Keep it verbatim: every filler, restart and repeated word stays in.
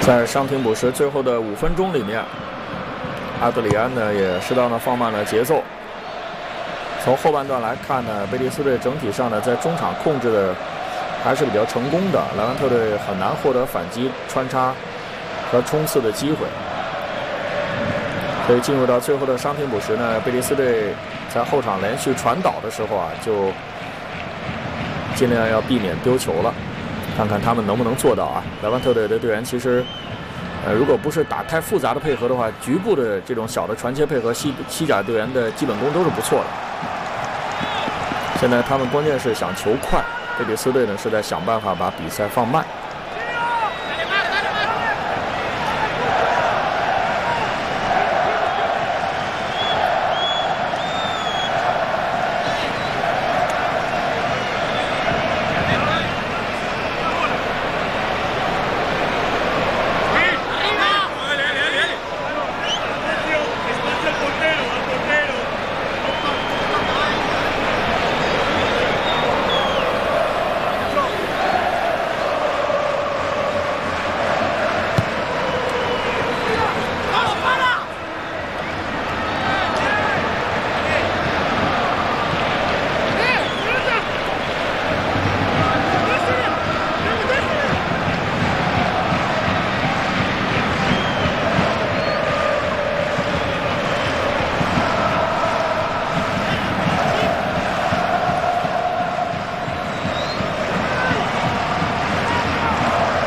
在伤停补时最后的五分钟里面，阿德里安呢也适当的放慢了节奏。从后半段来看呢，贝蒂斯队整体上呢在中场控制的还是比较成功的，莱万特队很难获得反击、穿插和冲刺的机会。所以进入到最后的伤停补时呢，贝蒂斯队在后场连续传导的时候啊，就尽量要避免丢球了。 看看他们能不能做到啊！莱万特队的队员其实，呃，如果不是打太复杂的配合的话，局部的这种小的传切配合，西西甲队员的基本功都是不错的。现在他们关键是想球快，贝蒂斯队呢是在想办法把比赛放慢。